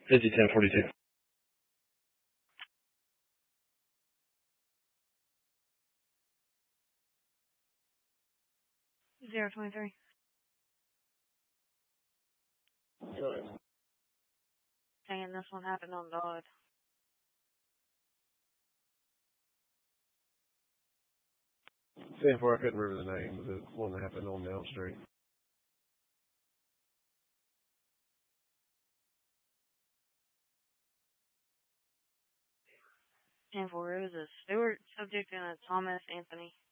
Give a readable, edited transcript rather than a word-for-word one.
50-10-42. 023. Saying this one happened on Dodd. 10-4, I couldn't remember the name. It was the one that happened on Elm Street. And for it was a Stewart subject and a Thomas Anthony.